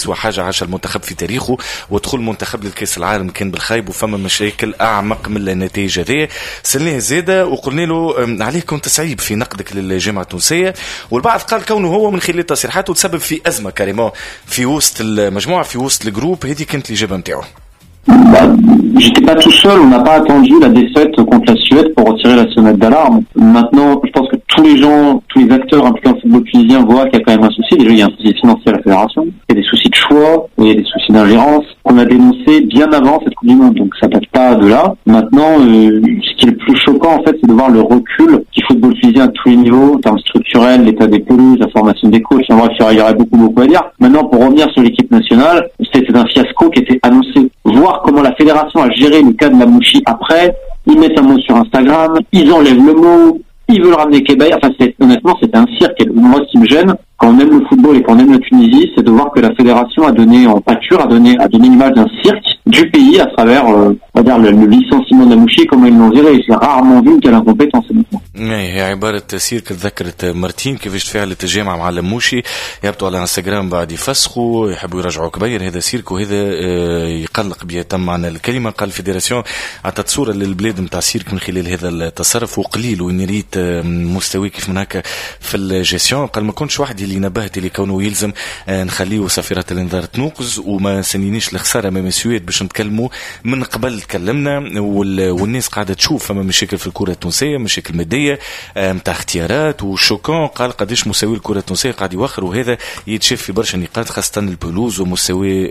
وحاجة عاش المنتخب في تاريخه، ودخول المنتخب للكأس العالم كان بالخايب وفما مشاكل أعمق من النتائج هذه. سألناه زادة وقلنا له عليه كنت صعيب في نقدك للجامعة التونسية، والبعض قال كونه هو من خلال تصريحاته تسبب في أزمة كاريمون في وسط المجموعة، في وسط الجروب. هذه كانت الإجابة نتاعو. J'étais pas tout seul, on n'a pas attendu la défaite contre la Suède pour retirer la sonnette d'alarme. Maintenant, je pense que tous les gens, tous les acteurs impliqués en football tunisien voient qu'il y a quand même un souci. Déjà, il y a un souci financier à la fédération, il y a des soucis de choix, il y a des soucis d'ingérence qu'on a dénoncé bien avant cette Coupe du Monde, donc ça date pas de là. Maintenant, ce qui est le plus choquant, en fait, c'est de voir le recul du football tunisien à tous les niveaux, en termes structurels, l'état des pelouses, la formation des coachs. En bref, il y aurait beaucoup à dire. Maintenant, pour revenir sur l'équipe nationale, c'était un fiasco qui était annoncé. Voir comment la fédération a géré le cas de la Mouchi après, ils mettent un mot sur Instagram, ils enlèvent le mot, ils veulent ramener Kebaye. Enfin, honnêtement, c'était un cirque. Et moi, ce qui me gêne, quand on aime le football et quand on aime la Tunisie, c'est de voir que la fédération a donné en pâture, a donné l'image d'un cirque du pays à travers, on va dire, le licenciement de la Mouchi, comment ils l'ont géré. J'ai rarement vu une telle incompétence. هي عبارة سيرك ذكرت مرتين كيفاش تفاعلت الجامعة مع الموشي، يبدو على انستغرام بعد يفسخوا يحبوا يرجعوا كبير. هذا سيرك وهذا يقلق بيتم معنى الكلمة. قال الفيدراسيون عطت صورة للبلاد متاع سيرك من خلال هذا التصرف وقليل ونريد مستوى كيف من هكا في الجيسيون. قال ما كنتش وحدي اللي نبهت اللي كونه يلزم نخليه سفيرة الانذار تنوقز وما سنينيش الخسارة امام السويد باش نتكلموا من قبل. تكلمنا والناس قاعدة تشوف فما مشاكل في الكرة التونسية، مشاكل مادية متاع اختيارات وشوكون. قال قديش مساوي الكرة التونسية قاعد يوخر، وهذا يتشاف في برشا نقاط خاصة البلوز ومستوى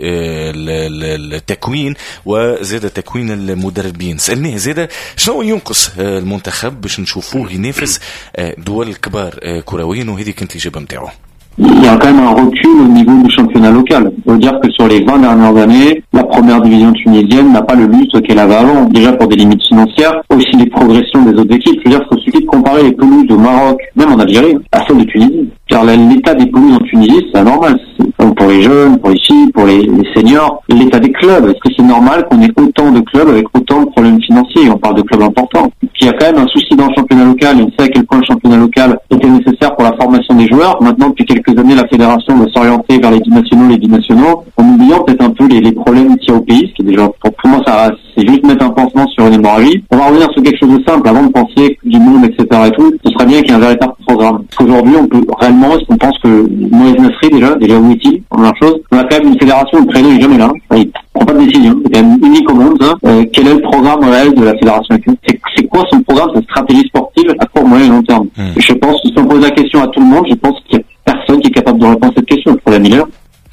التكوين وزاد تكوين المدربين. سألناه زاد شنو ينقص المنتخب باش نشوفوه ينافس دول الكبار كرويين، وهذه كانت الإجابة نتاعو. Il y a quand même un recul au niveau du championnat local. Il faut dire que sur les 20 dernières années, la première division tunisienne n'a pas le lustre qu'elle avait avant. Déjà pour des limites financières, aussi les progressions des autres équipes. Je veux dire, il suffit de comparer les pelouses au Maroc, même en Algérie, à celles de Tunisie. Car l'état des pelouses en Tunisie, c'est anormal. Donc pour les jeunes, pour les filles, pour les seniors, l'état des clubs. Est-ce que c'est normal qu'on ait autant de clubs avec autant de problèmes financiers? On parle de clubs importants. Il y a quand même un souci dans le championnat local, et on sait à quel point le championnat local était nécessaire pour la formation des joueurs. Maintenant, depuis quelques années, la fédération va s'orienter vers les binationaux, en oubliant peut-être un peu les problèmes qu'il y a au pays, ce qui est déjà, pour moi, c'est juste mettre un pansement sur une hémorragie. On va revenir sur quelque chose de simple, avant de penser du monde, etc. et tout, ce serait bien qu'il y ait un véritable programme. Parce qu'aujourd'hui, on peut réellement, est-ce qu'on pense que Moïse Nasri, déjà où est-il? Première chose. On a quand même une fédération, le président est jamais là. Il prend pas de décision. C'est quand même unique au monde, hein. Quel est le programme réel de la fédération? C'est quoi son programme, sa stratégie sportive à court, moyen et long terme? Je pense que si on pose la question à tout le monde, je pense qu'il y a personne qui est capable de répondre à cette question. Le problème il est là.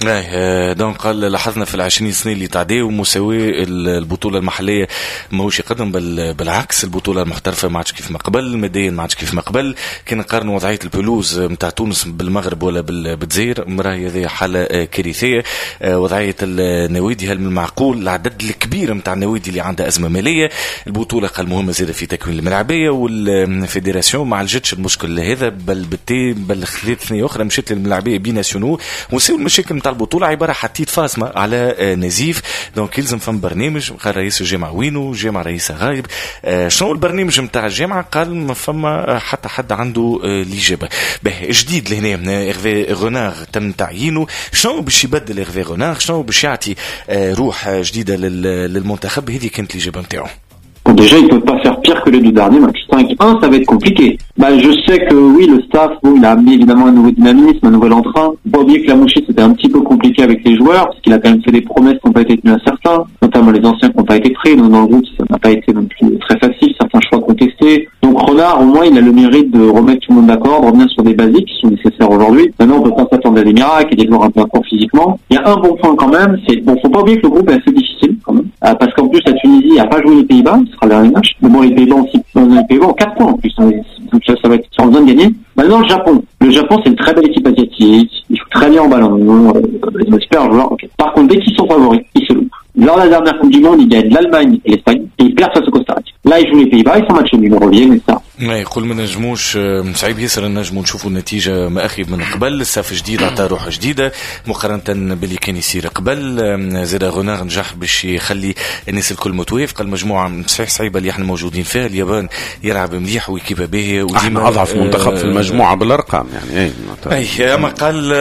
دونك قال لاحظنا في 20 سنة اللي تعداو مساواة البطولة المحلية ماهوش يقدم، بل بالعكس البطولة المحترفة ما عادش كيف ما قبل، الماديا ما عادش كيف ما قبل. كان نقارن وضعية البلوز متاع تونس بالمغرب ولا بالجزائر، راهي هذه حالة كارثية. وضعية النوادي، هل من المعقول العدد الكبير متاع النوادي اللي عندها أزمة مالية؟ البطولة قال مهمة زادة في تكوين الملاعبية، والفيدراسيون ما عالجتش المشكل هذا، بل خلات ثانية أخرى مشيت للملاعبية بيناسيونو وساو المشاكل البطولة عبارة حتيت فاصمة على نزيف. دونك يلزم فم برنامج. قال رئيس الجامعة وينو؟ الجامعة رئيسها غايب. شنو البرنامج متاع الجامعة؟ قال ما فما حتى حد عنده الإجابة. به جديد لهنا إغفي غونار تم تعيينه. شنو باش يبدل إغفي غونار؟ شنو باش يعطي روح جديدة للمنتخب؟ هذه كانت الإجابة نتاعو. Bon, déjà, ils peuvent pas faire pire que les deux derniers matchs. 5-1, ça va être compliqué. Je sais que oui, le staff, il a amené évidemment un nouveau dynamisme, un nouvel entrain. Faut pas oublier que la Mouchi, c'était un petit peu compliqué avec les joueurs, parce qu'il a quand même fait des promesses qui n'ont pas été tenues à certains, notamment les anciens qui n'ont pas été pris. Donc dans le groupe, ça n'a pas été non plus très facile, certains choix contestés. Donc Renard, au moins, il a le mérite de remettre tout le monde d'accord, de revenir sur des basiques qui sont nécessaires aujourd'hui. Maintenant, on peut pas s'attendre à des miracles et des joueurs un peu court physiquement. Il y a un bon point quand même, faut pas oublier que le groupe est assez difficile quand même. Parce qu'en plus, la Tunisie n'a pas joué les Pays-Bas, ce sera le dernier match. Mais bon, les Pays-Bas aussi, les Pays-Bas en 4 points en plus. Donc ça va être en zone gagnée. Maintenant, le Japon. Le Japon, c'est une très belle équipe asiatique. Ils jouent très bien en ballon. Ils ont super joueurs. Okay. Par contre, dès qu'ils sont favoris, ils se loupent. Lors de la dernière Coupe du Monde, ils gagnent l'Allemagne et l'Espagne et ils perdent face au Costa Rica. Là, ils jouent les Pays-Bas, ils sont match nul, ils reviennent et ça. ما يقول ما نجموش صعيب ياسر نجمو نشوفوا النتيجة ما أخي من قبل. الصف جديد عطى روح جديدة مقارنة باللي كان يصير قبل. زاد غونار نجح باش يخلي الناس الكل متوافقة. المجموعة صحيح صعيبة اللي احنا موجودين فيها. اليابان يلعب مليح ويكيبه باهية احنا أضعف منتخب في المجموعة بالأرقام يعني أي أما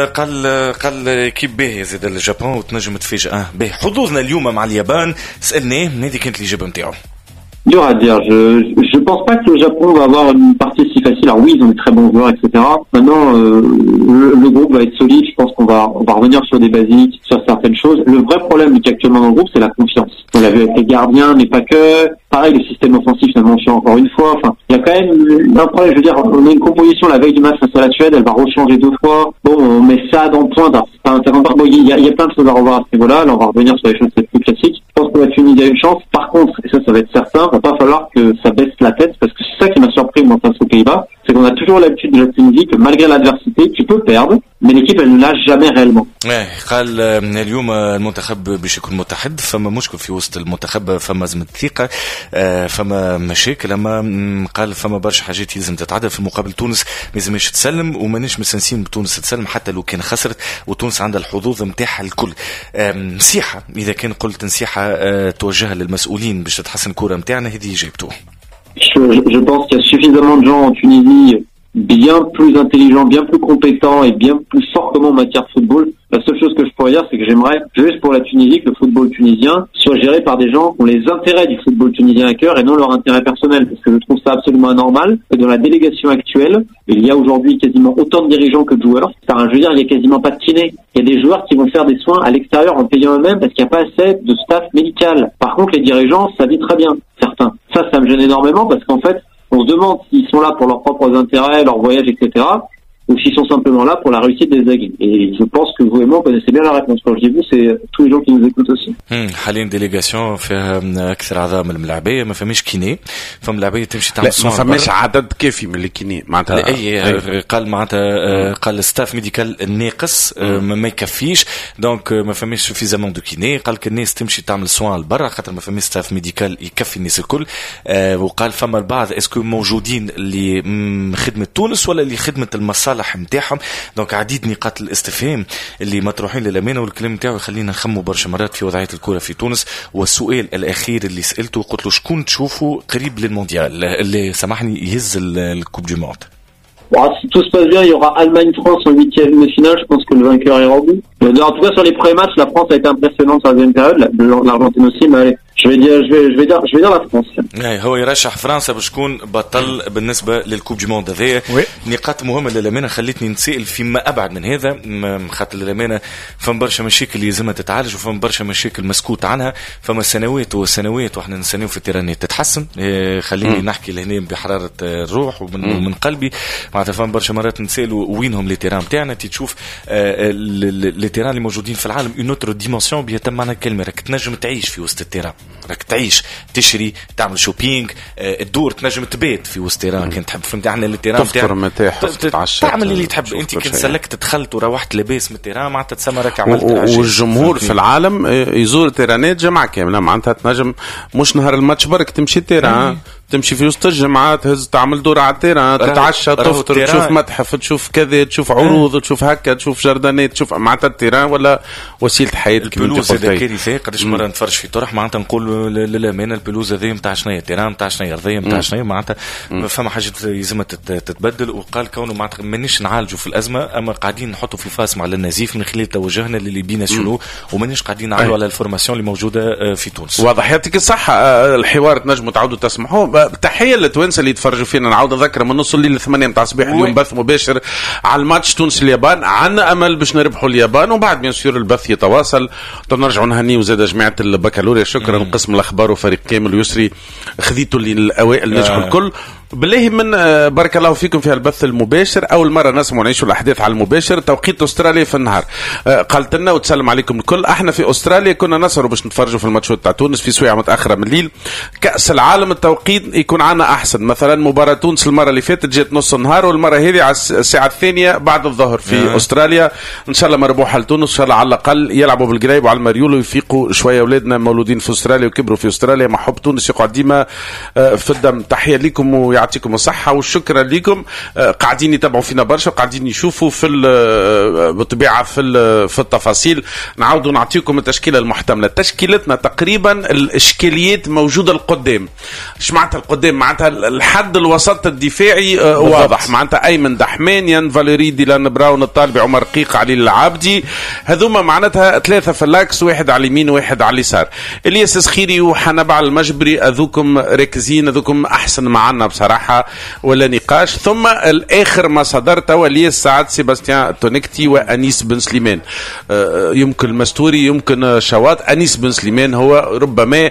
قال كيب باهية. زاد اليابان وتنجم تفاجأ باهي. حظوظنا اليوم مع اليابان سألناه هذه كانت الإجابة نتاعو. Dur à dire. Je pense pas que le Japon va avoir une partie si facile. Alors oui, ils ont des très bons joueurs, etc. Maintenant, le groupe va être solide. Je pense qu'on va revenir sur des basiques, sur certaines choses. Le vrai problème qui est actuellement dans le groupe, c'est la confiance. On l'a vu avec les gardiens, mais pas que. Pareil, le système offensif, je l'ai mentionné encore une fois. Enfin, il y a quand même un problème. Je veux dire, on a une composition la veille du match face à la Suède, elle va rechanger 2 fois. Bon, on met ça dans le point. Bon, il y a plein de choses à revoir à ce niveau-là. Là, on va revenir sur les choses plus classiques. Je pense que la Tunisie a une chance. Par contre, et ça va être certain, va pas falloir que ça baisse la tête, parce que c'est ça qui m'a surpris moi face aux Pays-Bas, c'est qu'on a toujours l'habitude de la Tunisie que malgré l'adversité, tu peux perdre, mais l'équipe elle ne lâche jamais réellement. قال اليوم المنتخب باش يكون متحد. فما مشكل في وسط المنتخب، فما زمة ثقة، فما مشاكل. اما قال فما برشا حاجات لازم تتعدل. في المقابل تونس ما لازمش تسلم، ومانيش مستنسين بتونس تسلم حتى لو كان خسرت، وتونس عندها الحظوظ نتاعها الكل. نصيحة اذا كان قلت نصيحة توجهها للمسؤولين باش تتحسن الكرة نتاعنا، هذه جايبتوه. Je pense qu'il y a suffisamment de gens en Tunisie bien plus intelligents, bien plus compétents et bien plus forts que moi en matière de football. La seule chose que je pourrais dire, c'est que j'aimerais, juste pour la Tunisie, que le football tunisien soit géré par des gens qui ont les intérêts du football tunisien à cœur et non leur intérêt personnel. Parce que je trouve ça absolument anormal que dans la délégation actuelle, il y a aujourd'hui quasiment autant de dirigeants que de joueurs. Enfin, je veux dire, il y a quasiment pas de kiné. Il y a des joueurs qui vont faire des soins à l'extérieur en payant eux-mêmes parce qu'il n'y a pas assez de staff médical. Par contre, les dirigeants, ça vit très bien, certains. Ça me gêne énormément parce qu'en fait, on se demande s'ils sont là pour leurs propres intérêts, leur voyage, etc., ou s'ils sont simplement là pour la réussite des aiguilles. Et je pense que vous et moi connaissez bien la réponse. Quand je dis vous, c'est tous les gens qui nous écoutent aussi. حاليا ديليغاسيون فيها اكثر اعضاء من الملاعبيه، ما فماش كيني، فملاعبيه تمشي تعمل ما فماش عدد كافي من الكيني معناتها. قال معناتها قال الستاف ميديكال الناقص ما يكفيش، دونك ما فماش سوفيزامون دو كيني. قال لك الناس تمشي تعمل سوان لبرا خاطر ما فماش ستاف ميديكال يكفي الناس الكل. وقال فما البعض اسكو موجودين اللي خدمه تونس ولا اللي خدمه المصالح نتاعهم. دونك عديد نقاط الاستفهام اللي مطروحين للامانه، والكلام نتاعو يخلينا نخمو برشا مرات في وضعيه الكره في تونس. والسؤال الاخير اللي سالته قلت له شكون تشوفوا قريب للمونديال اللي سامحني يهز الكوب دو موند؟ Bon, si tout se passe bien, il y aura Allemagne-France en 8e de finale. Je pense que le vainqueur ira au bout. En tout cas, sur les premiers matchs, la France a été impressionnante sur la deuxième période. L'Argentine aussi, mais allez, je vais dire la France. هو يرشح فرنسا باش تكون بطل بالنسبه للكوب دو موند هذايا. نقاط مهمه للامانه خلتني نتسائل فيما ابعد من هذا، خاطر للامانه فما برشا مشاكل اللي لازمها تتعالج، وفما برشا مشاكل مسكوت عنها. فما سنوات وسنوات واحنا نستناو في التيرانات تتحسن. خليني نحكي لهنا بحراره الروح ومن قلبي. معناتها فما برشا مرات نسالوا وينهم لي تيران نتاعنا. تشوف لي تيران اللي موجودين في العالم اون اوتر ديمونسيون بيتم معنى الكلمه. راك تنجم تعيش في وسط التيران، راك تعيش تشري تعمل شوبينج، الدور تنجم تبات في وسط تيران كنت تحب. فهمت احنا التيران تفطر متاحف تعمل اللي تحب انت. كنت سلكت دخلت وروحت لاباس من التيران معناتها تسمى راك عملت. والجمهور في العالم يزور تيرانات جمعة كاملة معناتها تنجم مش نهار الماتش برك تمشي تيران، تمشي في وسط الجمعة تهز تعمل دورة على التيران، تتعشى تفطر تشوف متحف تشوف كذا تشوف عروض تشوف هكا تشوف جردانات تشوف معناتها التيران ولا وسيلة حياة. البلوز هذا كان فيه قداش مرة نتفرج في طرح معناتها نقول للأمانة البلوز هذه متاع شنية التيران متاع شنية أرضية متاع شنية معناتها فما حاجة لازمها تتبدل. وقال كونه معناتها مانيش نعالجوا في الأزمة أما قاعدين نحطوا في فاس مع النزيف من خلال توجهنا للي بي ناسيونو، ومانيش قاعدين نعلوا على الفورماسيون اللي موجودة في تونس. واضح يعطيك الصحة. الحوار تنجموا تعودوا تسمعوه. تحية للتوانسة اللي يتفرجوا فينا. نعاود نذكر من نص الليل 8 متاع الصباح اليوم بث مباشر على الماتش تونس اليابان. عنا أمل باش نربحوا اليابان، وبعد بيان سور البث يتواصل. نرجعوا نهني وزاد جماعة البكالوريا. شكرا قسم الأخبار وفريق كامل ويسري خذيتوا للأوائل نجحوا الكل. بالله من بارك الله فيكم في البث المباشر. اول مره نسمع ونعيشوا الاحداث على المباشر. توقيت استراليا في النهار. قالت لنا وتسلم عليكم الكل. احنا في استراليا كنا نسهروا باش نتفرجوا في الماتشات تاع تونس في سويعه متاخره من الليل. كاس العالم التوقيت يكون عنا احسن. مثلا مباراه تونس المره اللي فاتت جات نص النهار، والمره هذه على الساعه الثانيه بعد الظهر في استراليا. ان شاء الله مربوحه لتونس، ان شاء الله على الاقل يلعبوا بالقرايب وعلى المريول ويفيقوا شويه. اولادنا مولودين في استراليا وكبروا في استراليا، مع حب تونس يقعد ديما في الدم. تحيه لكم ويعطيكم الصحه والشكر لكم. قاعدين يتابعوا فينا برشا وقاعدين يشوفوا في بالطبيعه في التفاصيل. نعاودوا نعطيكم التشكيله المحتمله. تشكيلتنا تقريبا الاشكاليات موجوده القدام. ايش معناتها القدام؟ معناتها الحد الوسط الدفاعي واضح. معناتها ايمن دحمانيان، فاليري ديلان براون الطالبي، عمر رقيق، علي العابدي. هذوما معناتها ثلاثه في اللاكس، واحد على اليمين وواحد على اليسار. الياس سخيري وحنبع المجبري اذوكم ركزين، اذوكم احسن معنا بصراحه ولا نقاش. ثم الاخر ما صدر توا الياس سعد، سيباستيان تونيكتي، وانيس بن سليمان. يمكن المستوري، يمكن شواط. انيس بن سليمان هو ربما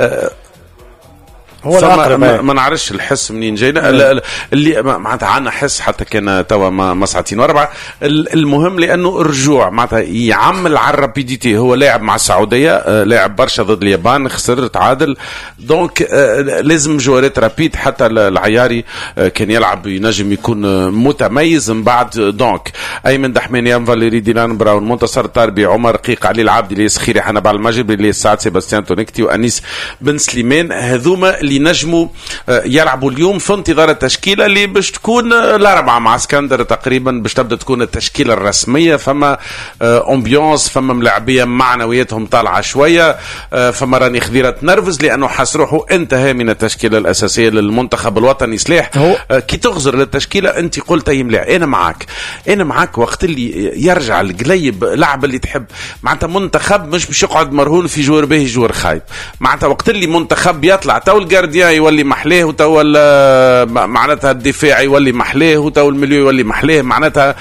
هو ما نعرفش الحس منين جاينا. اللي معناتها عنا حس حتى كان توا ما ساعتين واربعه. المهم لانه الرجوع معناتها يعمل على الرابيديتي. هو لاعب مع السعوديه، لاعب برشا ضد اليابان، خسر تعادل. دونك لازم جوارات رابيد. حتى العياري كان يلعب ينجم يكون متميز من بعد. دونك ايمن دحمانيان، فاليري ديلان براون، منتصر الطاربي، عمر رقيق، علي العابدي، الياس خيري، حنبع المجبري، الياس سعد، سيباستيان تونيكتي، وانيس بن سليمان. هذوما اللي نجموا يلعبوا اليوم في انتظار التشكيله اللي باش تكون الاربعه مع اسكندر تقريبا باش تبدا تكون التشكيله الرسميه. فما امبيونس، فما ملاعبيه معنوياتهم طالعه شويه، فما راني خذيره تنرفز لانه حس روحه انتهى من التشكيله الاساسيه للمنتخب الوطني. سلاح كي تغزر للتشكيله انت قلت يا ملاح انا معك وقت اللي يرجع القليب لعب اللي تحب. معناتها منتخب مش باش يقعد مرهون في جوار باهي جوار خايب. معناتها وقت اللي منتخب يطلع تو الجارديان يولي محليه، وتو معناتها الدفاع يولي محليه، وتو المليو يولي محليه. معناتها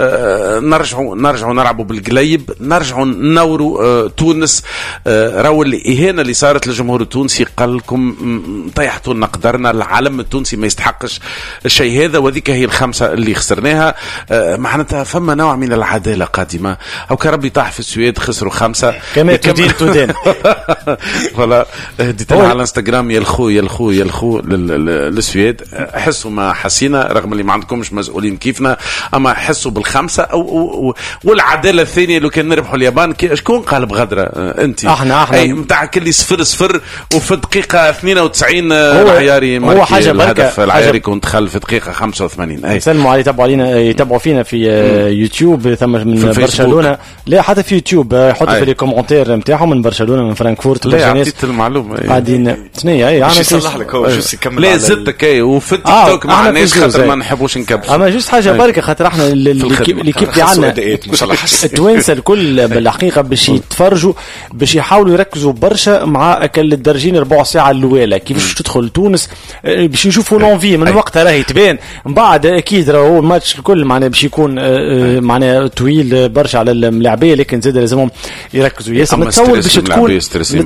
نرجعوا نلعبوا بالقليب، نرجعوا نوروا تونس. راهو الاهانه اللي صارت للجمهور التونسي قال لكم طيحتوا لنا قدرنا. العالم التونسي ما يستحقش الشيء هذا، وذيك هي الخمسه اللي خسرناها. معناتها فما نوع من العداله قادمه. او كربي طاح في السويد خسروا 5 كما تدين ولا ديت على الانستغرام يلخو للسويد. حسوا ما حسينا رغم اللي ما عندكمش مسؤولين كيفنا، اما حسوا بالخمسه. والعداله الثانيه لو كان نربحوا اليابان شكون قال بغدره؟ انت احنا نتاع كل 0-0 وفي الدقيقه 92 العياري هو حاجه الهدف. العياري كنت دخل في الدقيقه 85. سلموا علي، يتابعوا فينا في يوتيوب ثم من برشلونه. لا حتى في يوتيوب يحطوا في الكومنتير نتاعهم من برشلونه من فرانكفورت. لا عطيت المعلومه قاعدين ثنيه انا يصلح لك هو جوست يكمل. لا زدتك وفي التيك توك ما عندناش خاطر ما نحبوش نكبش. اما جوست حاجه بركه خاطر احنا اللي كيف عندنا التوانسه الكل بالحقيقه باش يتفرجوا، باش يحاولوا يركزوا برشا مع اكل الدرجين ربع ساعه الاولى كيفاش تدخل تونس، باش يشوفوا لونفي من وقتها راهي تبان. من بعد اكيد راهو الماتش الكل معناه باش يكون معناه طويل برشا على الملاعبيه، لكن زاد لازمهم يركزوا ياسر. نتصور باش تكون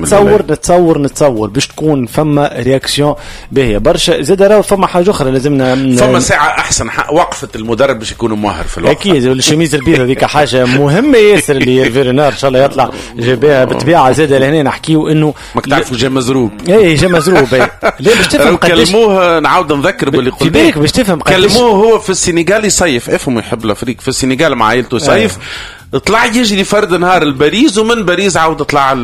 نتصور باش تكون فما رياكسيون باهيه برشا. زاد راهو فما حاجه اخرى لازمنا فما ساعه احسن وقفه المدرب باش يكون ماهر في الوقت. اكيد والشميز البيضاء هذيك حاجه مهمه ياسر اللي فيرنار ان شاء الله يطلع جابها بالطبيعه. زاد لهنا نحكيو انه ماك تعرفوا جا مزروب. جا مزروب. لا باش تفهم قداش كلموه. نعاود نذكر باللي قلت في بالك باش تفهم قداش كلموه. هو في السنغال يصيف، افهم يحب الافريق، في السنغال مع عائلته يصيف. طلع يجري فرد نهار الباريس، ومن باريس عاود طلع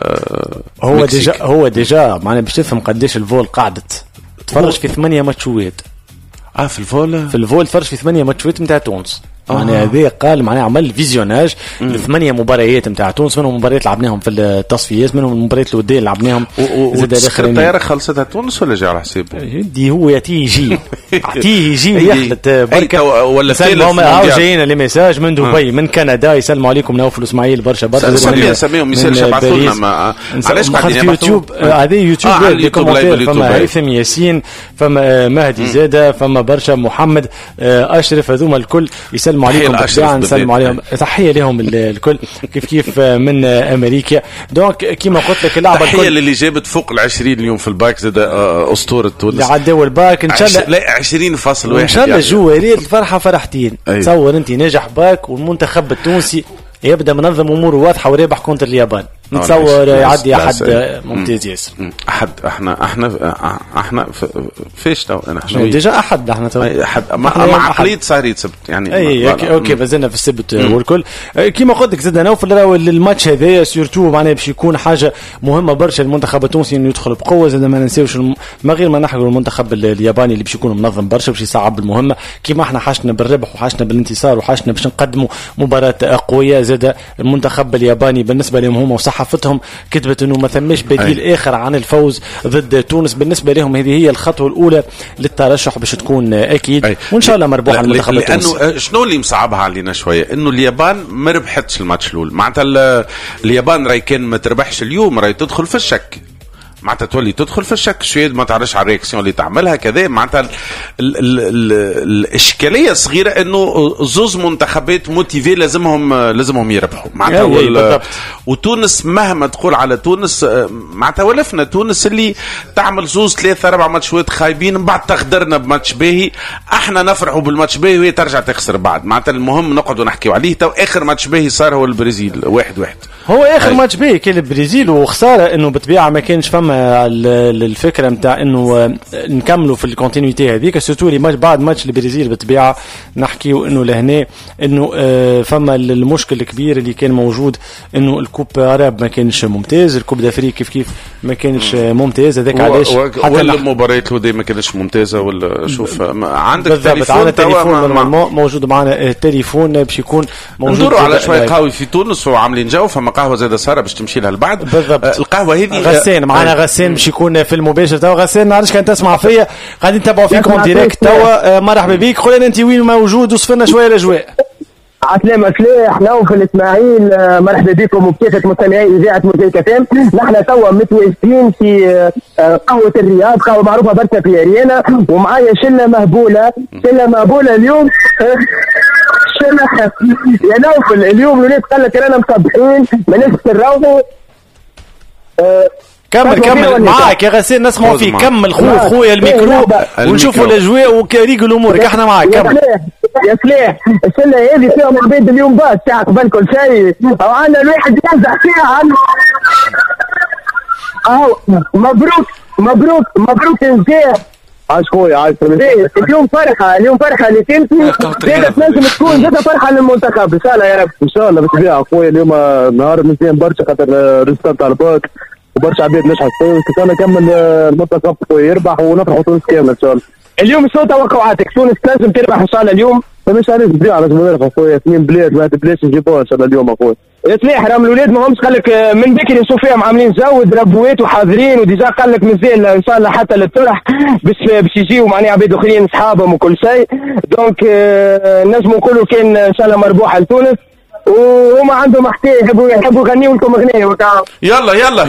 هو ديجا معناه باش تفهم قداش الفول قعدت تفرج في 8 ماتشات. في الفول تفرج في 8 ماتشات نتاع تونس. يعني هذا قال معناه عمل فيزيوناج ل8 مباريات نتاع تونس، منهم مباريات لعبناهم في التصفيات، منهم المباريات الوديه اللي لعبناهم. زاد الاخر الطياره خلصتها تونس ولا جا على حسابه؟ يدي هو يجي يحلت بركه ولا سلموا جايين لي ميساج من دبي من كندا يسلموا عليكم نوفل اسماعيل برشا سميهم يسال يبعثوا لنا. علاش قاعدين في يوتيوب؟ هذه يوتيوب فما هيثم ياسين، فما مهدي زاده، فما برشا محمد اشرف، هذوما الكل يسلموا نسلموا عليكم بالطبيعة، نسلموا عليهم، تحية لهم الكل كيف من أمريكا. دونك كيما قلت لك اللعبة تحية اللي جابت فوق 20 اليوم في الباك، زاد أسطورة تونس اللي عدوا الباك إن شاء الله. لا 20.1 إن شاء الله جوارية الفرحة فرحتين. تصور أنت ناجح باك والمنتخب التونسي يبدأ منظم أموره واضحة ورابح كونتر اليابان، نتصور يعدي أحد ممتاز ياسر. أحد احنا فيش تو احنا ديجا أحد أحد مع عقلية سهري سبت يعني. أي أوكي بزلنا في السبت والكل كيما قلت لك زدنا نوفل الماتش هذايا سورتو معناه باش يكون حاجة مهمة برشا المنتخب التونسي إنه يدخل بقوة. زاد ما ننساوش ما غير ما نحكوا المنتخب الياباني اللي باش يكون منظم برشا باش يصعب المهمة. كيما احنا حاشنا بالربح وحاشنا بالانتصار وحاشنا باش نقدموا مباراة قوية. زاد المنتخب الياباني بالنسبة لهم هم وصحفتهم كتبت انه ما ثماش بديل اخر عن الفوز ضد تونس. بالنسبه لهم هذه هي الخطوه الاولى للترشح باش تكون اكيد وان شاء الله مربوحه المنتخب التونسي. لانه شنو اللي مصعبها علينا شويه انه اليابان ما ربحتش الماتش الاول، معناتها اليابان راي كان ما تربحش اليوم راي تدخل في الشك، معناتها تولي تدخل في الشك شويه ما تعرفش على الرياكسيون اللي تعملها كذا. معناتها الاشكاليه صغيره انه زوز منتخبات موتيفي لازمهم يربحوا معناتها. وتونس مهما تقول على تونس معناتها ولفنا تونس اللي تعمل زوز 3-4 ماتشات خايبين من بعد تخدرنا بماتش باهي، احنا نفرحوا بالماتش باهي وهي ترجع تخسر بعد. معناتها المهم نقعدوا نحكيوا عليه. تو اخر ماتش باهي صار هو البرازيل 1-1 هو اخر ماتش باهي كان البرازيل، وخساره انه بطبيعه ما كانش فما الفكره نتاع انه نكملوا في الكونتينيتي هذيك سورتو لي ماتش بعد ماتش البرازيل بطبيعه نحكيوا انه لهنا انه فما المشكل الكبير اللي كان موجود انه الكوب عرب ما كانش ممتاز، الكوب دافريك كيف ما كانش ممتاز. هذاك علاش حتى المباريات الوديه ما كانتش ممتازه. ولا شوف عندك تليفون موجود معنا التليفون باش يكون موجود. ندوروا على شويه قهوه في تونس وعاملين جو، فما قهوه زاده ساره باش تمشي لها البعد. بالضبط القهوه هذه غسان معنا غسان باش يكون في المباشر. توا غسان نعرفش كان تسمع فيا قاعدين نتابعوا فيكم ديريكت. توا مرحبا بيك، قول لنا انت وين موجود وصفنا شويه الاجواء. عسلامة سلاح نوفل اسماعيل، مرحبا بكم وبكافة مستمعي إذاعة موزايك FM. نحن توا متواجدين في قهوة الرياض، قهوة معروفة برشا في أريانا، ومعايا شلة مهبولة اليوم. شلة يا نوفل اليوم الولاد قال لك أنا مصبحين ما ناس تروحوا. كمل معاك يا غسان نسمعوا فيك. كمل خويا الميكرو ونشوفوا الاجواء وكريقوا الامور. احنا معاك كمل يا سلاح. السنه هذه فيها عبيد اليوم باس ساعه قبل كل شيء او عندنا الواحد ينزع فيها عنه. مبروك نزاح. عاش خويا عاش. اليوم فرحه اللي تنسي زادت نجم تكون زادت فرحه للمنتخب ان شاء الله يا رب. ان شاء الله بالطبيعه خويا اليوم نهار مزيان برشا خاطر ريستارت على الباك وبرشا عباد نجحت ان شاء الله نكمل المنتخب يربح ونفرحوا تونس كامل ان شاء الله. اليوم شنو توقعاتك؟ تونس لازم تربح ان شاء الله اليوم؟ مش عارف بيع لازم نربح اخويا. 2 بلاد ما بلاش نجيبوها ان شاء الله اليوم اخويا. يا سلاح راهم الاولاد ما همش قال لك من بكري نشوف فيهم عاملين جو دربوات وحاضرين وديجا قال لك مازال ان شاء الله حتى للطرح باش يجيو معناها عباد اخرين اصحابهم وكل شيء. دونك نجموا نقولوا كان ان شاء الله مربوحه لتونس وهما عندهم حكايه يحبوا يغنيوا لكم اغنيه. يلا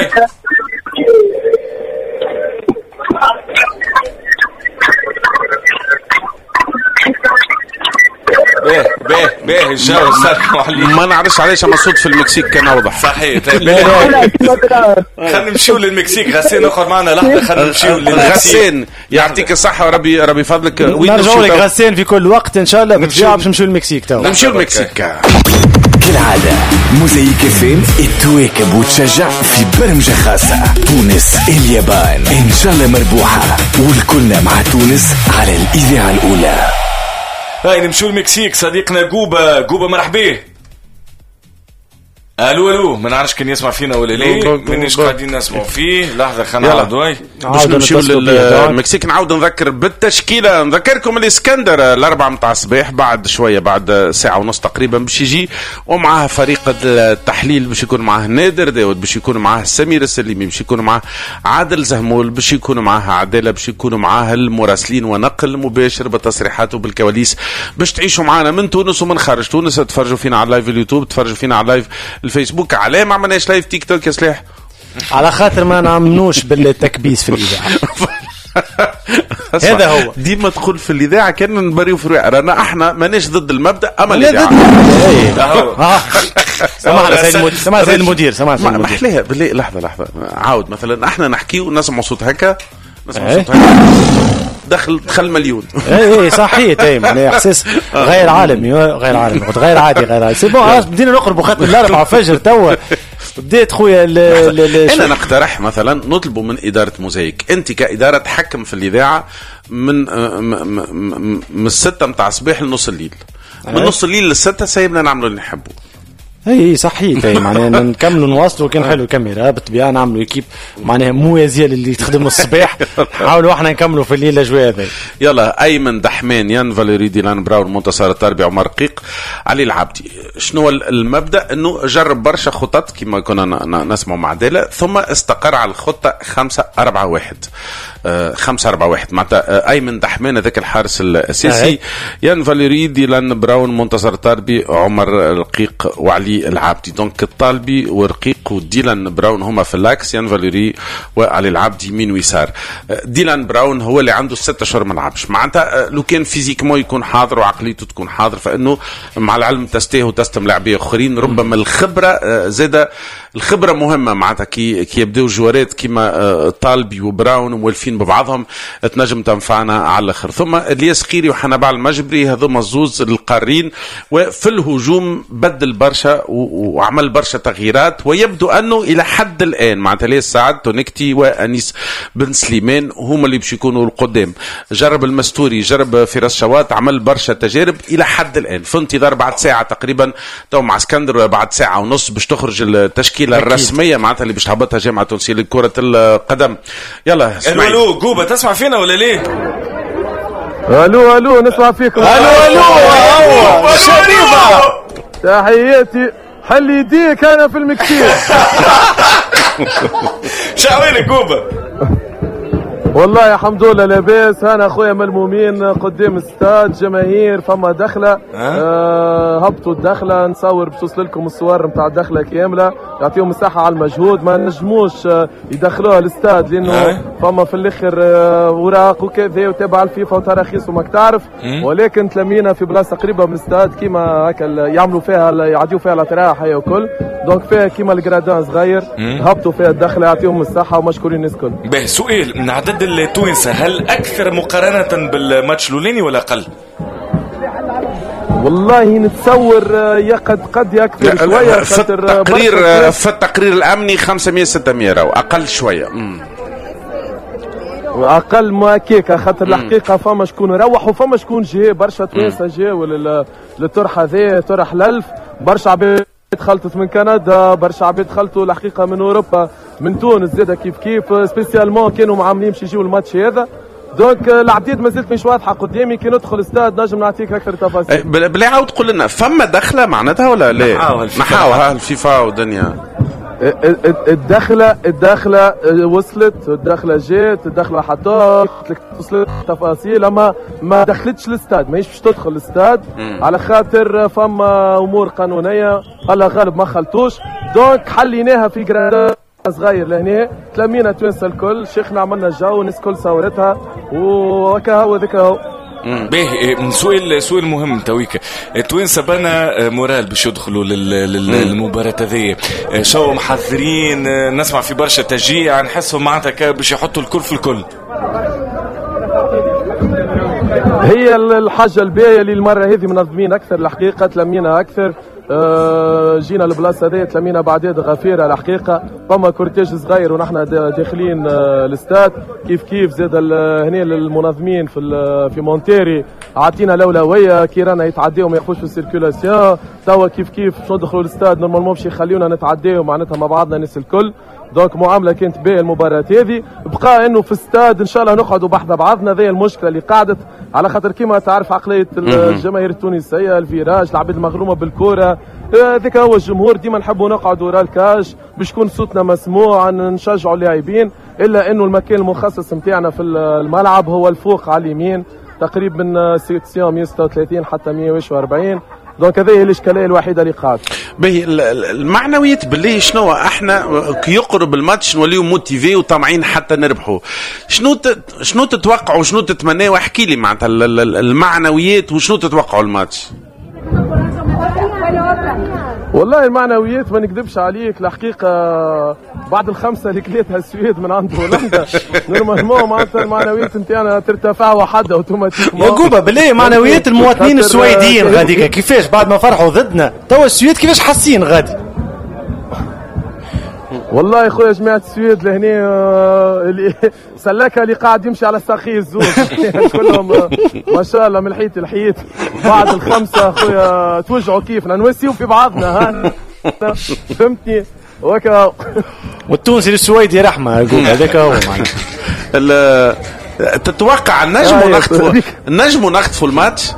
بيه الجو سلموا عليه. ما نعرفش علاش اما الصوت في المكسيك كان اوضح. صحيح. خلينا نمشيو للمكسيك. غسان اخر معنا لحظه. خلينا نمشيو للمكسيك. غسان يعطيك الصحه وربي فضلك. وين نرجعوا لك غسان في كل وقت ان شاء الله. بتجي باش نمشيو للمكسيك. تو نمشيو للمكسيك كالعادة. موزايك FM تواكب وتشجع في برمجة خاصة. تونس اليابان إن شاء الله مربوحة والكلنا مع تونس على الإذاعة الأولى. هاي نمشوا المكسيك. صديقنا جوبا مرحبا. الو ما نعرفش كان يسمع فينا ولا لا. منيش قاعدين نسمعوا فيه. لحظه خلينا نعاودوا باش نمشيو للمكسيك. نعاود نذكر بالتشكيله. نذكركم الاسكندر 4 متاع الصباح بعد شويه بعد ساعه ونص تقريبا باش يجي ومعاه فريق التحليل باش يكون معاه نادر داود باش يكون معاه سمير السليمي باش يكون معاه عادل زهمول باش يكون معاه عداله باش يكون معاه المراسلين ونقل مباشر بالتصريحات وبالكواليس باش تعيشوا معنا من تونس ومن خارج تونس. تفرجوا فينا على اللايف اليوتيوب تفرجوا فينا على اللايف الفيسبوك. علاه ما عملناش لايف تيك توك يا سلاح على خاطر ما نعملوش بالتكبيس في الإذاعة. هذا هو ديما تقول في الاذاعه كان نبريو في رواق، رانا احنا ماناش ضد المبدا اما الاذاعه. سمعنا سيد المدير ما احلاها بالله. لحظه عاود مثلا احنا نحكيو نسمعوا صوت هكا، نسمعوا صوت هكا دخل مليون. اي صحيح. يعني احساس غير عالمي غير عادي سي بون. بدينا نقربوا خاطر الاربعه فجر توا بديت خويا. انا نقترح مثلا نطلبوا من اداره موزايك، انت كاداره تحكم في الاذاعه من 6 متاع الصباح لنص الليل، من نص الليل ل6 سايبنا نعملوا اللي نحبوا. اي صحيح. معناها نكملوا نواصلوا كان حلو الكاميرا بالطبيعه نعملوا ايكيب معناها موازيه للي تخدم الصباح. نحاولوا احنا نكملوا في الليل الاجواء هذه. يلا ايمن دحمان، يان فاليري، ديلان براون، منتصر التربي، عمر رقيق، علي العبدي. شنو المبدا؟ انه جرب برشا خطط كما كنا نسمع مع داله، ثم استقر على الخطه 5-4-1. 5-4-1 معناتها ايمن دحمان هذاك الحارس الاساسي، يان فاليري، ديلان براون، منتصر التربي، عمر رقيق وعلي العبدي. دونك الطالبي ورقيق وديلان براون هما في اللاكس، يان فاليري وعلي العبدي يمين ويسار. ديلان براون هو اللي عنده 6 أشهر ما لعبش، معناتها لو كان فيزيكمون يكون حاضر وعقليته تكون حاضر، فانه مع العلم تستيه وتستم لاعبين اخرين، ربما الخبره زاده. الخبره مهمه معناتها كي يبداو جوارات كيما طالبي وبراون ومولفين ببعضهم تنجم تنفعنا على الاخر. ثم الياس قيري وحنبال المجبري، هذوما الزوز القارين، وفي الهجوم بدل برشا وعمل برشا تغييرات، ويبدو انه الى حد الان معناتها الياس سعد، تونكتي وانيس بن سليمان هما اللي باش يكونوا القدام. جرب المستوري، جرب فراس شوات، عمل برشا تجارب الى حد الان. في انتظار بعد ساعه تقريبا تو مع اسكندر، بعد ساعه ونص باش تخرج التشكيله الرسميه معناتها اللي باش تهبطها جامعه تونسيه لكره القدم. يلا اسمعي. الو قوبه تسمع فينا ولا ليه؟ الو نسمع فيكم. الو شريفه تحياتي. حل يديك انا في المكسير. شعوينك قوبه؟ والله الحمد لله لاباس. انا اخويا ملمومين قدام استاد جماهير، فما دخله هبطوا الدخله، نصور باش توصل لكم الصور نتاع الدخله كامله، يعطيهم مساحه على المجهود. ما نجموش يدخلوها الاستاد لانه فما في الاخر اوراق وكذا وتابع الفيفا وتراخيص وماك تعرف، ولكن تلمينا في بلاصه قريبه من الاستاد كيما هكا يعملوا فيها يعديوا فيها الاطراح هي وكل، دونك فيها كيما الجرادان صغير هبطوا فيها الدخله، يعطيهم الصحه ومشكورين الناس الكل. به سؤال من عدد التوانسه، هل اكثر مقارنه بالماتش الاولاني ولا اقل؟ والله نتصور قد يكثر شويه. في التقرير الامني 500-600 راهو اقل شويه. اقل ما كيكا، خاطر الحقيقه فما شكون روح وفما شكون جاء برشا توانسه جاوا للطرح هذا، طرح الالف. برشا عباد دخلت من كندا، برشا عباد دخلتوا الحقيقه من اوروبا، من تونس زاده كيف سبيسيالمون كانوا معاملين باش يجيو الماتش هذا. دونك العديد ما زلت مش واضحه قدامي، كي ندخل الاستاد نجم نعطيك اكثر تفاصيل. بلا عاود تقول لنا فما دخله معناتها ولا لا؟ نحاوها الفيفا والدنيا. الدخله وصلت، الدخله جات، الدخله حطوها وصلت تفاصيل، اما ما دخلتش الاستاد، ماهيش باش تدخل الاستاد على خاطر فما امور قانونيه الله غالب ما خلطوش. دونك حليناها في جرادان صغير لهنا، تلمينا توانسه الكل، شيخنا عملنا جو، الناس الكل صورتها وهكا هو ذاك هو. باهي سؤال مهم تويك. التوانسه بنا مورال باش يدخلوا للمباراه هذه، شو محضرين؟ نسمع في برشا تشجيع، نحسهم معناتها باش يحطوا الكل في الكل. هي الحاجه الباهيه اللي المره هذه منظمين اكثر الحقيقه، تلمينا اكثر. جينا البلاصه هذه تلمينا بعداد غفيره الحقيقه، فما كورتيج صغير ونحن داخلين الاستاد كيف زاد هنا المنظمين في مونتيري عطينا الاولويه كي رانا يتعداو ما يقفوش في السيركولاسيون. توا كيف ندخلوا الاستاد نورمالمون باش يخليونا نتعداو معناتها مع بعضنا الناس الكل. دونك معامله كانت باهيه المباراه هذه. بقى انه في الاستاد ان شاء الله نقعدوا بحذا بعضنا، ذي المشكله اللي قعدت على خاطر كيما تعرف عقليه الجماهير التونسيه، الفيراج، العباد المغرومه بالكره، ذاك هو الجمهور ديما نحبوا نقعدوا ورا الكاش باش يكون صوتنا مسموع، نشجعوا اللاعبين. الا انه المكان المخصص نتاعنا في الملعب هو الفوق على اليمين تقريبا من سيكسيون 136 حتى 140. دونك هذه هي الاشكاليه الوحيده اللي قاعد به. المعنويات بالله شنو احنا كي يقرب الماتش نوليو موتيفي وطامعين حتى نربحوا. شنو تتوقعوا شنو تتمنوا؟ احكي لي معناتها المعنويات وشنو تتوقعوا الماتش. والله المعنويات ما نكذبش عليك الحقيقه بعد الخمسه اللي كليتها السويد من عند هولندا نورمالمون معناتها المعنويات نتاعنا ترتفع وحدها اوتوماتيكمون. يا قوبه بالله معنويات المواطنين السويديين غاديكا كيفاش بعد ما فرحوا ضدنا توا السويد كيفاش حاسين غادي؟ والله يا خويا جماعه السويد لهنا اللي سلكها اللي قاعد يمشي على ساقيه الزوج كلهم ما شاء الله من الحيط للحيط. بعد الخمسه خويا توجعوا كيفنا نوسيو في بعضنا ها فهمتني وكا. والتونسي للسويدي رحمه يقول هذاك هو معناها. تتوقع النجم نخطفوا الماتش؟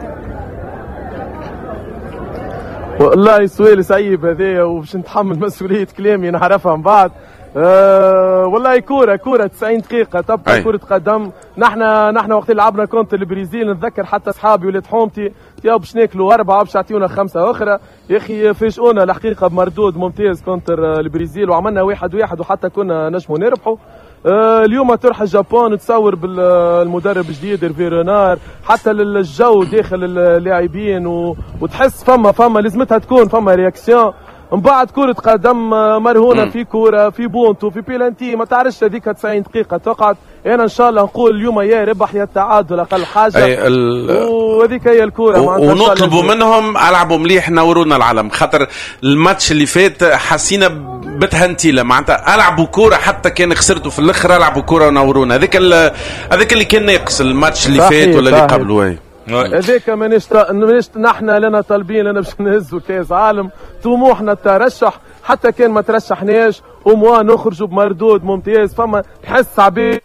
والله سؤال صعيب هذايا وباش نتحمل مسؤوليه كلامي نعرفها من بعد. والله كورة 90 دقيقة تبقى كرة قدم. نحن وقت لعبنا كونت البرازيل نتذكر حتى اصحابي ولاد حومتي يا باش ناكلوا 4 باش يعطيونا 5 أخرى. يا اخي فاجئونا الحقيقة بمردود ممتاز كونتر البرازيل وعملنا 1-1 وحتى كنا نجموا نربحوا. اليوم تروح اليابان تصور بالمدرب الجديد هيرفي رونار حتى الجو داخل اللاعبين وتحس فما لازمتها تكون فما رياكسيون. من بعد كرة قدم مرهونة في كرة في بونتو في بيلانتي ما تعرفش هذيك 90 دقيقة تقعد. انا ان شاء الله نقول اليوم يا ربح يا التعادل اقل حاجة وهذيك هي الكرة ونطلبوا منهم العبوا مليح نورونا العالم خاطر الماتش اللي فات حسينا بتهنتيله معناتها العبوا كرة حتى كان خسرتوا في الاخر العبوا كرة ونورونا. هذاك اللي كان ناقص الماتش اللي فات ولا اللي قبله. هذاك مانيش نحن لنا طالبين لنا باش نهزوا كاس عالم طموحنا الترشح حتى كان ما ترشحناش وموا نخرجوا بمردود ممتاز. فما تحس عبيد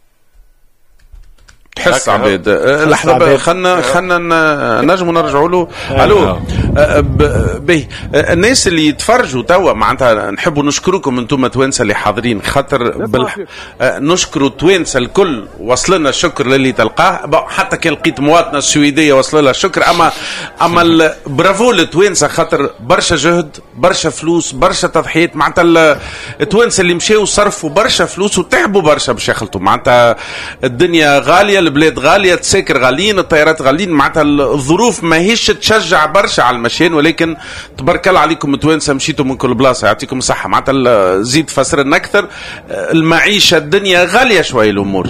لحظة خلنا نجموا نرجعوا له. الو به الناس اللي يتفرجوا توا معناتها نحبوا نشكركم انتم توانسه اللي حاضرين خاطر نشكروا توانسه الكل وصلنا الشكر للي تلقاه حتى كان لقيت مواطنه السويديه وصل لها الشكر اما برافو للتوانسه خاطر برشا جهد برشا فلوس برشا تضحيات معناتها التوانسه اللي مشاو صرفوا برشا فلوس وتعبوا برشا باش يخلطوا معناتها الدنيا غاليه البلاد غاليه التساكر غاليين الطيارات غاليين معناتها الظروف ماهيش تشجع برشا على المشين ولكن تبارك الله عليكم توانسه مشيتوا من كل بلاصه يعطيكم الصحه معناتها زيد فسرنا اكثر المعيشه الدنيا غاليه شويه الامور.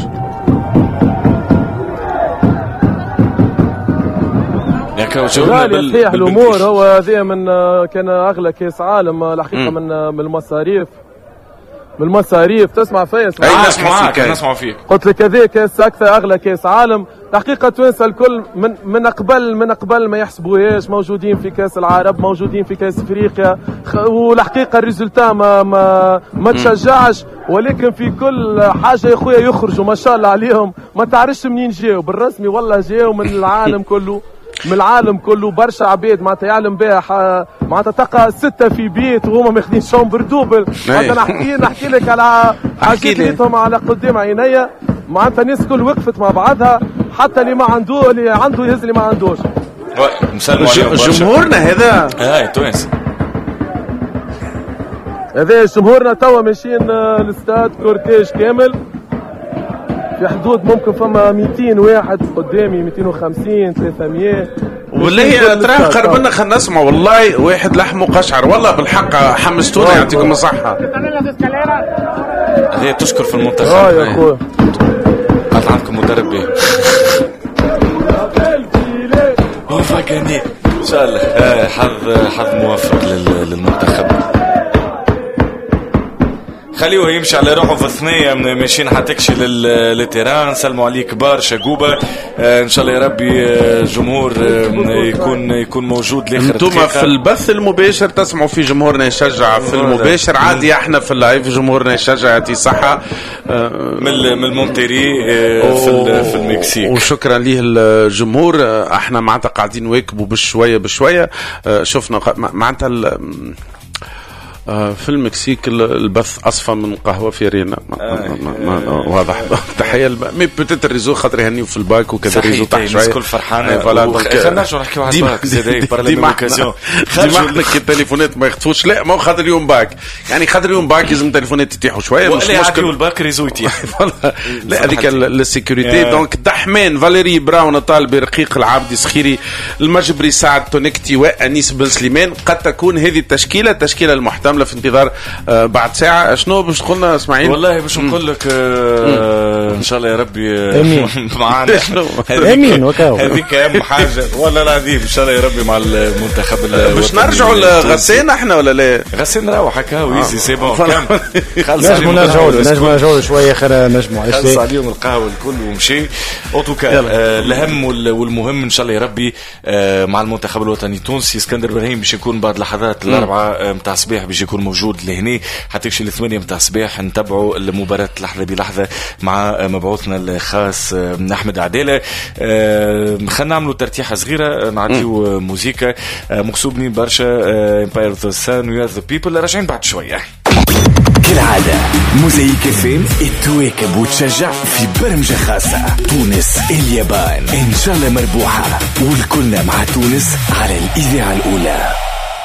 غالية صحيح الامور هو هذا من كان اغلى كاس عالم الحقيقه من المصاريف تسمع فيا نسمع فيك قلت لك هذا كاس اكثر اغلى كاس عالم الحقيقه توانسه الكل من قبل ما يحسبوهاش موجودين في كاس العرب موجودين في كاس افريقيا والحقيقه الريزلتا ما تشجعش ولكن في كل حاجه يا خويا يخرجوا ما شاء الله عليهم ما تعرفش منين جاوا بالرسمي والله جاوا من العالم كله برشا عباد معناتها يعلم بها معناتها تلقى 6 في بيت وهما ماخذين شومبر دوبل معناتها نحكي لك على حاجات ليتهم على قدام عينيا معناتها الناس كل وقفت مع بعضها حتى اللي عنده يهز اللي ما عندوش. جمهورنا هذا تونس هذا جمهورنا توا ماشيين الاستاد كورتيج كامل في حدود ممكن فما 200 واحد قدامي 250 300 والله تراه قربنا خلينا نسمع والله واحد لحمه قشعر والله بالحق حمستونا يعطيكم الصحة. هذه تشكر في المنتخب يا اخويا قال عندكم مدرب به وفقني ان شاء الله حظ موفق للمنتخب خليه يمشي على روحه في الثنية ماشيين حتكشي للتيران. سلموا عليك برشا قوبة ان شاء الله يا ربي الجمهور يكون موجود لاخر انتم في البث المباشر تسمعوا في جمهورنا يشجع في المباشر عادي احنا في اللايف جمهورنا يشجع يعطي صحة من المونتيري في المكسيك وشكرا ليه الجمهور. احنا معناتها قاعدين نواكبوا بشوية شفنا معناتها في المكسيك البث أصفى من قهوة في رينا واضح. تحية مي بوتيت الريزو خاطر يهنيو في الباك وكذا ريزو تحت شوية الكل فرحانة. خلينا نرجعوا نحكيو على الباك زي ديما التليفونات ما يخطفوش. لا ما هو خاطر اليوم باك يعني خاطر اليوم باك لازم التليفونات يتيحوا شوية مش مشكل الباك ريزو يتيح. لا هذيك السيكوريتي. دونك دحمان فاليري براون طالب رقيق العابدي سخيري المجبري سعد تونكتي وأنيس بن سليمان. قد تكون هذه التشكيلة المحتملة في انتظار بعد ساعة. شنو باش تقولنا اسماعيل؟ والله باش نقول لك ان شاء الله يا ربي معانا امين وكاو هذيك اهم حاجة والله العظيم. ان شاء الله يا ربي مع المنتخب. باش نرجعوا لغسان احنا ولا لا؟ غسان روح هكا ويزي سي بون نجموا نرجعوا شوية خير نجموا خلص عليهم القهوة الكل ومشي. اوتوكا الأهم والمهم ان شاء الله يا ربي مع المنتخب الوطني التونسي. اسكندر ابراهيم باش يكون بعد لحظات الأربعة متاع الصباح باش يكون موجود لهنا حتى يمشي ل8 متاع الصباح نتابعوا المباراة لحظة بلحظة مع مبعوثنا الخاص أحمد عدالة. خلينا نعملوا ترتيحة صغيرة نعطيو موسيقى مقصوبني برشا Empire of the Sun We Are the People. راجعين بعد شوية كالعادة موزايك فيم التواكب وتشجع في برمجة خاصة. تونس اليابان إن شاء الله مربوحة والكلنا مع تونس على الإذاعة الأولى.